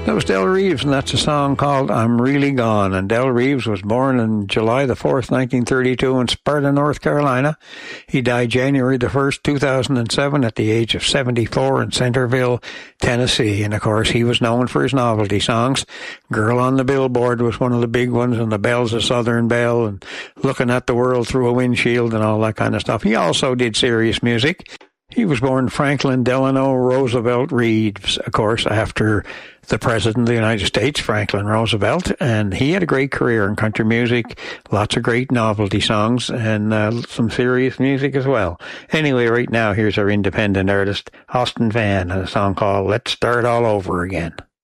That was Del Reeves, and that's a song called I'm Really Gone. And Del Reeves was born on July the 4th, 1932 in Sparta, North Carolina. He died January the 1st, 2007 at the age of 74 in Centerville, Tennessee. And of course, he was known for his novelty songs. Girl on the Billboard was one of the big ones, and The Bells of Southern Belle, and Looking at the World Through a Windshield, and all that kind of stuff. He also did serious music. He was born Franklin Delano Roosevelt Reeves, of course, after the President of the United States, Franklin Roosevelt, and he had a great career in country music, lots of great novelty songs, and some serious music as well. Anyway, right now, here's our independent artist, Austin Vann, and a song called Let's Start All Over Again.